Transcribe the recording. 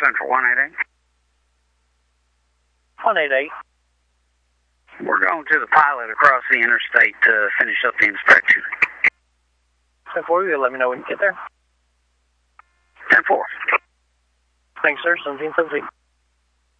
Central 188. 188. We're going to the pilot across the interstate to finish up the inspection. 10-4, you'll let me know when you get there. 10-4. Thanks, sir. 17-17.